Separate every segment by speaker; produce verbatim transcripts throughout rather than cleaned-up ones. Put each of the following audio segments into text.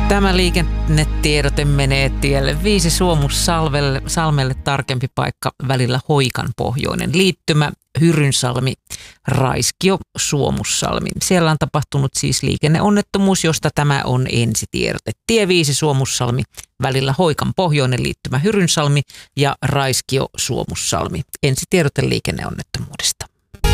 Speaker 1: Tämä liikennetiedote menee tielle viisi Suomussalmelle, Salmelle tarkempi paikka välillä Hoikan pohjoinen liittymä, Hyrynsalmi, Raiskio, Suomussalmi. Siellä on tapahtunut siis liikenneonnettomuus, josta tämä on ensitiedote. Tie viisi Suomussalmi, välillä Hoikan pohjoinen liittymä, Hyrynsalmi ja Raiskio, Suomussalmi. Ensitiedote liikenneonnettomuudesta.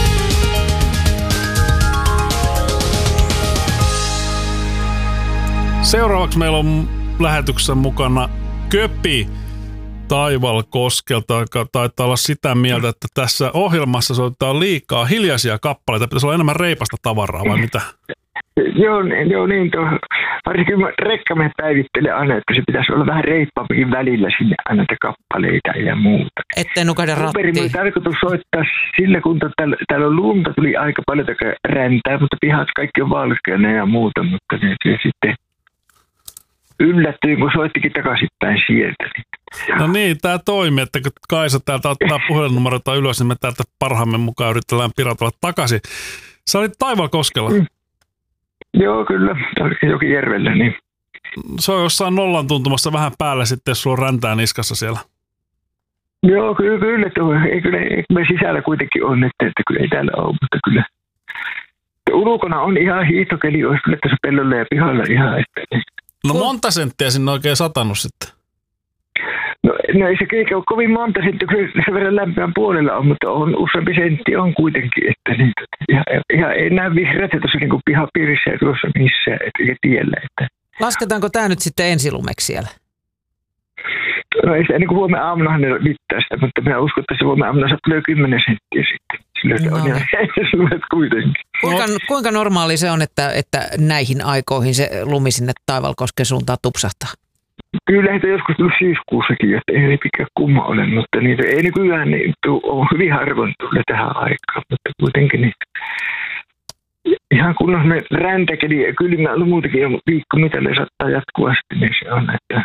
Speaker 2: Seuraavaksi meillä on lähetyksessä mukana Köpi Taivalkoskelta, joka taitaa olla sitä mieltä, että tässä ohjelmassa soitetaan liikaa hiljaisia kappaleita. Pitäisi olla enemmän reipasta tavaraa, vai mitä?
Speaker 3: Joo, joo niin. Tuo, varsinkin rekkamme päivittelee aina, että se pitäisi olla vähän reippaampikin välillä sinne aina kappaleita ja muuta.
Speaker 1: Ettei nukahda rattiin.
Speaker 3: Alunperin oli tarkoitus soittaa sillä, kun täällä, täällä on lunta, tuli aika paljon räntää, mutta pihat kaikki on valkeana ja muuta, mutta ne, se sitten yllättyin, kun soittikin takaisinpäin sieltä.
Speaker 2: No niin, tämä toimii, että kun Kaisa täältä ottaa puhelinnumeroita ylös, niin me täältä parhaamme mukaan yritetään piratella takaisin. Sä olit Taivalkoskella. Mm.
Speaker 3: Joo, kyllä. Jokijärvellä, niin.
Speaker 2: Se on jossain nollan tuntumassa vähän päällä sitten, jos sulla on räntää niskassa siellä.
Speaker 3: Joo, kyllä. kyllä tuo, ei, kyllä ei, me sisällä kuitenkin on, että, että kyllä ei täällä ole, mutta kyllä. Ulkona on ihan hiihtokeli, olisi kyllä tässä pellolla ja pihalla ihan, että.
Speaker 2: No monta senttiä sinne oikein satanut sitten?
Speaker 3: No, no ei se eikä ole kovin monta senttiä, kun se verran lämpimän puolella on, mutta on useampi sentti on kuitenkin, että niin, ihan, ihan ei näe vihreät tuossa niin kuin pihapiirissä ja tuossa missään, eikä tiellä. Että.
Speaker 1: Lasketaanko tämä nyt sitten ensilumeksi siellä?
Speaker 3: No ei se niin kuin huomenna aamuna ne mittaa sitä, mutta minä uskon, että se huomenna aamuna saa tulee kymmenen senttiä sitten. Sillä on ihan ensilumet kuitenkin.
Speaker 1: Kuinka, kuinka normaali se on, että, että näihin aikoihin se lumi sinne Taivalkosken suuntaan tupsahtaa?
Speaker 3: Kyllä heitä joskus tullut syyskuussakin, että ei pikään kumma ole, mutta niitä ei nykyään niin, on hyvin harvoin tullut tähän aikaan, mutta kuitenkin niin, ihan kunnossa me räntäkeli ja kylmä ollut muutakin on viikko, mitä ne saattaa jatkuvasti, niin se on, että.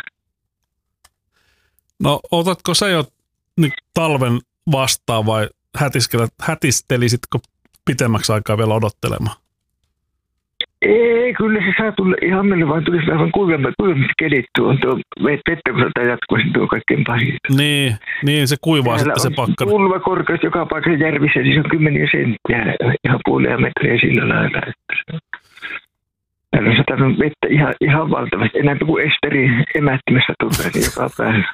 Speaker 2: No otatko sä jo nyt talven vastaan vai hätistelisitkö pitemmäksi aikaa vielä odottelemaan?
Speaker 3: Ei, kyllä se saa tulla ihan meille, vaan tulisi vähän kuivemmasti kelittua. On tuo vettä, kun saattaa jatkuvasti tuo kaikkein pahinta.
Speaker 2: Niin, niin se kuivaa täällä sitten se pakkana.
Speaker 3: Tulva korkeus joka paikassa järvissä, niin se on kymmeniä senttiä, ihan puolia metriä sillä lailla. Että täällä on satanut vettä ihan, ihan valtavasti, enää kuin Esteri emättimässä tulee niin joka päivä.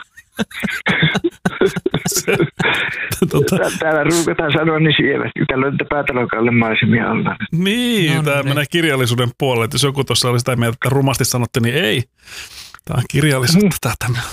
Speaker 2: se, tota.
Speaker 3: Täällä ruukataan sanoa niin sievästi, kun täällä on päätalokalle maisemia alla.
Speaker 2: Niin, no, tämä menee kirjallisuuden puolelle, että jos joku tuossa oli sitä mieltä, että rumasti sanotte, niin ei. Tämä on kirjallisuutta mm. tämä.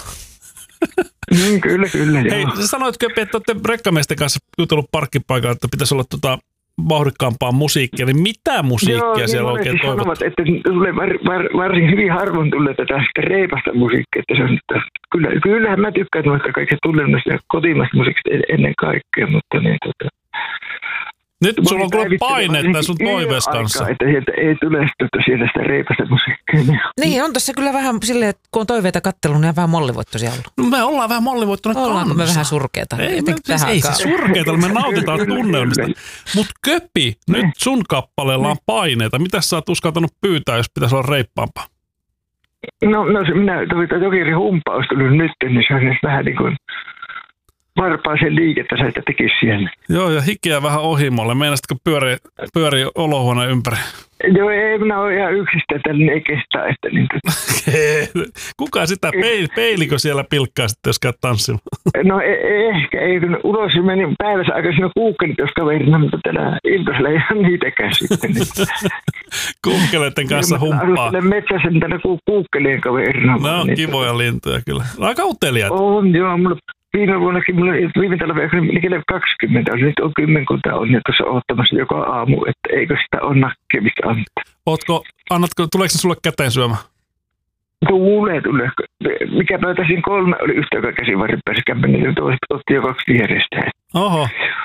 Speaker 3: mm, kyllä, kyllä.
Speaker 2: Hei, sä sanoit, Köpi, että olette rekkamiesten kanssa jutellut parkkipaikalla, että pitäisi olla tota vauhdikkaampaa musiikkia, niin mitä musiikkia joo, siellä niin oikein toivottaa?
Speaker 3: Että tulee var, var, varsin hyvin harvoin tulee tätä reipasta musiikkia. Että se on, että kyllä, kyllähän mä tykkään noista kaikista tunnelmista ja kotimaista musiikista ennen kaikkea, mutta niin tota.
Speaker 2: Nyt sulla on kyllä paineet tässä sun toiveessa kanssa.
Speaker 3: Että sieltä ei tule sieltä sitä reipasta musiikkia.
Speaker 1: Niin, on tässä kyllä vähän silleen, että kun on toiveita kattelun, niin vähän mollivoittoisia ollut.
Speaker 2: No me ollaan vähän mollivoittuna kanssa.
Speaker 1: Ollaanko me vähän surkeita?
Speaker 2: Ei, me, siis ei se surkeita, me nautitaan tunnelmista. Mutta Köpi, nyt sun kappaleella on paineita. Mitäs sä oot uskaltanut pyytää, jos pitäisi olla reippaampaa?
Speaker 3: No, no se minä, tuo Jokiri Humppa olisi tullut nyt, niin se on vähän niin kuin varpaaseen liikettä se, että tekisi siellä.
Speaker 2: Joo, ja hikeä vähän ohimolle. Meinasitko pyörii, pyörii olohuoneen ympäri?
Speaker 3: Joo, ei minä ole ihan yksistä, tällainen ei kestä. Että niin.
Speaker 2: Kuka sitä, peil, peilikö siellä pilkkaa sitten, jos käyt tanssimaan?
Speaker 3: No e- ehkä, ei. Ulos meni päivässä aika siinä kuukkelit, jos kaverina, mutta tällä iltaisella ei ihan niitäkään sitten. Niin.
Speaker 2: Kuukkeleiden kanssa humppaa.
Speaker 3: Arvostelen metsässä tällä ku- kuukkelien kaverina.
Speaker 2: No,
Speaker 3: niin,
Speaker 2: kivoja lintuja kyllä. Aika uteliaat.
Speaker 3: On, joo. Mulla viime vuonnakin, mulla viime talvella kaksikymmentä, nyt on kymmenkunta on ja tuossa odottamassa joka aamu, että eikö sitä ole nakkemista antaa.
Speaker 2: Ootko, annatko, tuleeko se sulle käteen syömään?
Speaker 3: Tulee, tulee. Mikä pöytä siinä kolme oli yhtä aikaa käsivarren päässä kämpäinen, niin toiset otti jo kaksi vierestä.
Speaker 2: Oho.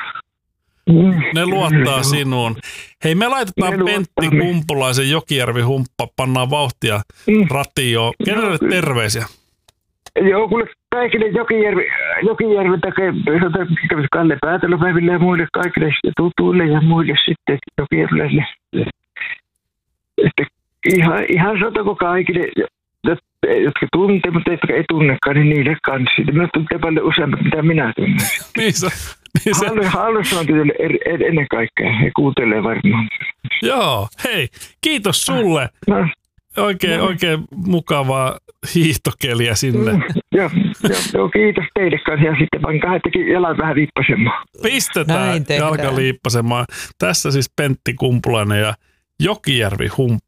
Speaker 3: Mm.
Speaker 2: Ne luottaa sinuun. Hei, me laitetaan ne Pentti Kumpulaisen Jokijärvi humppa, pannaan vauhtia mm. ratioon. Kenelle no, terveisiä?
Speaker 3: Joo, kuule kaikille Jokijärvi, Jokijärvi takia, Kalle Päätälöpäiville ja muille kaikille tutuille ja muille sitten Jokijärville. Että ihan, ihan sotako kaikille, jotka tuntee, mutta jotka ei tunnekaan, niin niille kanssa. Minä tuntee paljon useammat, mitä minä tunnen.
Speaker 2: Niin se, niin se.
Speaker 3: Haluaisin on kyllä er, ennen kaikkea. He kuuntelee varmaan.
Speaker 2: Joo, hei, kiitos sulle.
Speaker 3: No.
Speaker 2: Oikein, no. oikein mukavaa hiihtokeliä sinne.
Speaker 3: Mm, joo, joo, joo, kiitos teille kanssa. Ja sitten pankaa tekin jalan vähän liippasemaan.
Speaker 2: Pistetään jalka liippasemaan. Tässä siis Pentti Kumpulainen ja Jokijärvi Hump